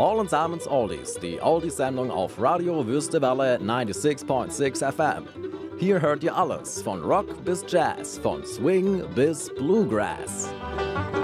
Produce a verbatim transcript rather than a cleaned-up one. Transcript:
Allen Samens Oldies, die Oldies-Sendung auf Radio Wüstewelle sechsundneunzig Komma sechs F M. Hier hört ihr alles, von Rock bis Jazz, von Swing bis Bluegrass.